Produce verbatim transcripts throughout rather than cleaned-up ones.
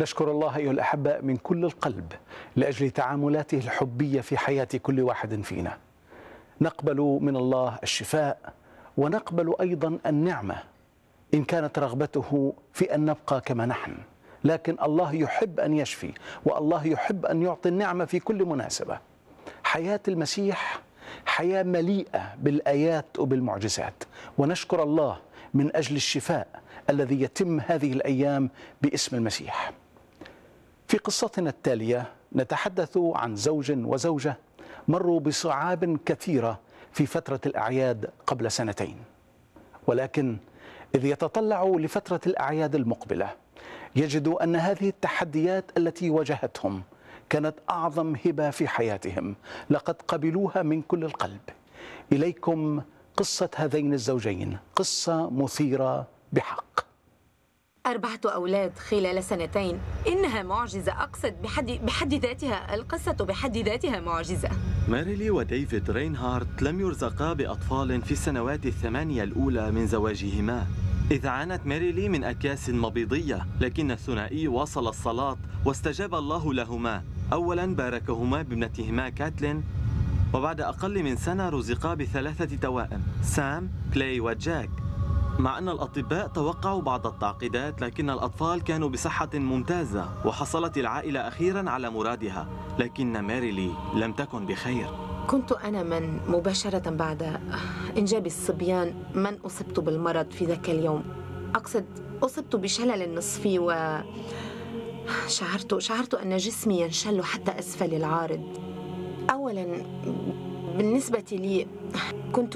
نشكر الله أيها الأحباء من كل القلب لأجل تعاملاته الحبية في حياة كل واحد فينا. نقبل من الله الشفاء ونقبل أيضا النعمة إن كانت رغبته في أن نبقى كما نحن، لكن الله يحب أن يشفي، والله يحب أن يعطي النعمة في كل مناسبة. حياة المسيح حياة مليئة بالآيات وبالمعجزات، ونشكر الله من أجل الشفاء الذي يتم هذه الأيام باسم المسيح. في قصتنا التالية نتحدث عن زوج وزوجة مروا بصعاب كثيرة في فترة الأعياد قبل سنتين، ولكن إذ يتطلعوا لفترة الأعياد المقبلة يجدوا أن هذه التحديات التي واجهتهم كانت أعظم هبة في حياتهم، لقد قبلوها من كل القلب. إليكم قصة هذين الزوجين، قصة مثيرة بحق. أربعة أولاد خلال سنتين، إنها معجزة. أقصد بحد, بحد ذاتها القصة بحد ذاتها معجزة. ماريلي وديفيد رينهارت لم يرزقا بأطفال في السنوات الثمانية الأولى من زواجهما، إذ عانت ماريلي من أكياس مبيضية، لكن الثنائي واصل الصلاة واستجاب الله لهما. أولا باركهما بابنتهما كاتلين، وبعد أقل من سنة رزقا بثلاثة توائم، سام، كلاي وجاك. مع أن الأطباء توقعوا بعض التعقيدات، لكن الأطفال كانوا بصحة ممتازة، وحصلت العائلة أخيرا على مرادها، لكن ماريلي لم تكن بخير. كنت أنا من مباشرة بعد إنجاب الصبيان من أصبت بالمرض في ذاك اليوم. أقصد أصبت بشلل نصفي، و شعرت شعرت أن جسمي ينشل حتى أسفل العارض. أولا بالنسبة لي كنت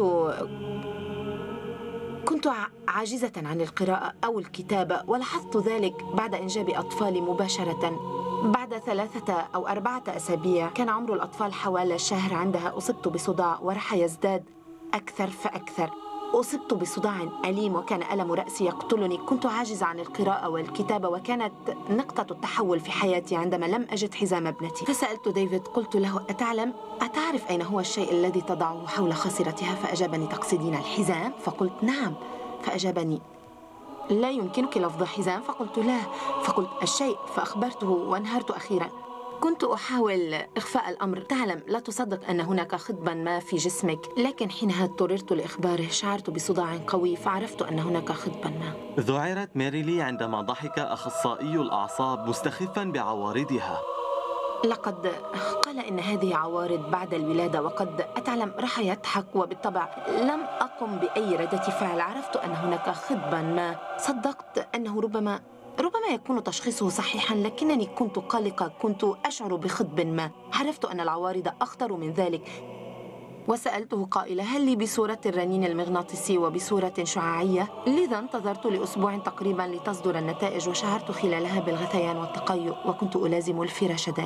كنت عاجزة عن القراءة أو الكتابة، ولاحظت ذلك بعد إنجاب أطفالي مباشرة. بعد ثلاثة أو أربعة أسابيع، كان عمر الأطفال حوالي شهر، عندها أصبت بصداع وراح يزداد أكثر فأكثر. أصبت بصداع أليم وكان ألم رأسي يقتلني. كنت عاجزة عن القراءة والكتابة، وكانت نقطة التحول في حياتي عندما لم أجد حزام ابنتي. فسألت ديفيد، قلت له: أتعلم أتعرف أين هو الشيء الذي تضعه حول خصرتها؟ فأجابني: تقصدين الحزام؟ فقلت: نعم. فأجابني: لا يمكنك لفظ حزام؟ فقلت: لا. فقلت: الشيء. فأخبرته وانهارت أخيرا. كنت أحاول إخفاء الأمر. تعلم، لا تصدق أن هناك خطبا ما في جسمك. لكن حينها اضطررت لإخباره. شعرت بصداع قوي، فعرفت أن هناك خطبا ما. ذعرت ماريلي عندما ضحك أخصائي الأعصاب مستخفا بعوارضها. لقد قال إن هذه عوارض بعد الولادة، وقد أتعلم راح يضحك، وبالطبع لم أقم بأي ردة فعل. عرفت أن هناك خطبا ما. صدقت أنه ربما ربما يكون تشخيصه صحيحا، لكنني كنت قلقة، كنت أشعر بخطب ما. عرفت أن العوارض أخطر من ذلك، وسألته قائلة: هل لي بصورة الرنين المغناطيسي وبصورة شعاعية؟ لذا انتظرت لأسبوع تقريبا لتصدر النتائج، وشعرت خلالها بالغثيان والتقيؤ، وكنت ألازم الفراش دائما.